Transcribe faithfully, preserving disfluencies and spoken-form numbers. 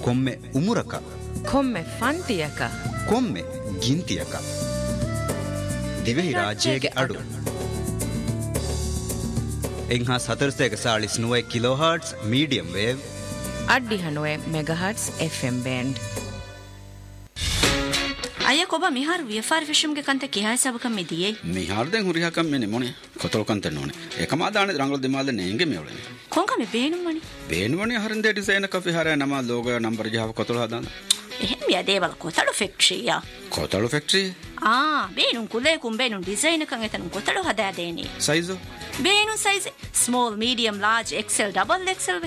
ಕೊಮ್ಮೆ ಉಮುರಕ ಕೊಮ್ಮೆ ಫಂತಿಯಕ ಕೊಮ್ಮೆ ಗಿಂತಿಯಕ ದಿವೆಹಿ ರಾಜ್ಯಗೆ ಅಡು එංහා සතරසයක සාලිස් නුවයි කිලෝහර්ට්ස් medium wave අඩ්ඩි හනුවේ මෙගහර්ට්ස් F M band අය කොබ මිහාර වියෆාර් ෆිෂම්ගේ කන්ත කිහාය සබකම් මෙදියේ මිහාර දැන් හුරිහකම් මෙනේ මොනේ කොතල කන්ත නෝනේ එකම දානේ රංගල දෙමාද නේංගෙ මෙවලනේ කොංග මේ බේනුමනි බේනුමනි හරින්ද ඩිසයින් එක ෆිහාරය නම ලෝගෝ නම්බර් ජාව කොතල හදාන එහෙම යදේවල කොතල ෆැක්ටරියා කොතල ෆැක්ටරි ආ බේනුම් කුලේ කුම් බේනුම් ඩිසයින් එකන් එතන කොතල හදා දෙන්නේ සයිසෝ බේනුම් size small medium large Excel double Excel